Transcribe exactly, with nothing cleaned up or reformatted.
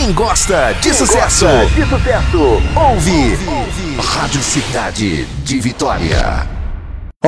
Quem gosta de Quem sucesso, gosta de sucesso, ouve, ouve Rádio Cidade de Vitória.